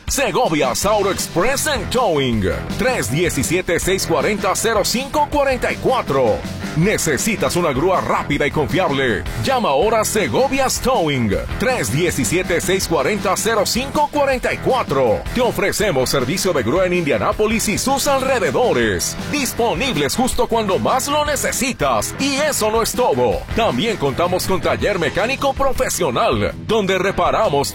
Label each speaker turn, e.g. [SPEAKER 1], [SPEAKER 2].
[SPEAKER 1] Segovia's Auto Express and Towing. 317-640-0544. ¿Necesitas una grúa rápida y confiable? Llama ahora a Segovia's Towing. 317-640-0544. Te ofrecemos servicio de grúa en Indianápolis y sus alrededores. Disponibles justo cuando más lo necesitas. Y eso no es todo. También contamos con taller mecánico profesional, donde reparamos